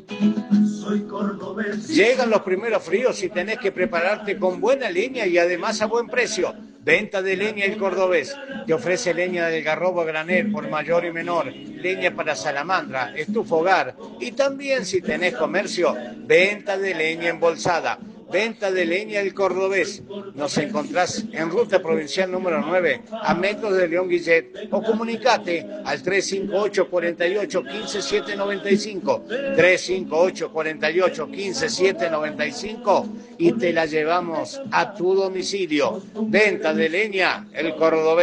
Llegan los primeros fríos y tenés que prepararte con buena leña y además a buen precio. Venta de leña El Cordobés. Te ofrece leña del Garrobo a granel por mayor y menor, leña para salamandra, estufa hogar y también si tenés comercio, venta de leña embolsada. Venta de leña El Cordobés. Nos encontrás en ruta provincial número 9, a metros de León Guillet, o comunicate al 358 48 15 795, 358 48 15 795 y te la llevamos a tu domicilio. Venta de leña El Cordobés.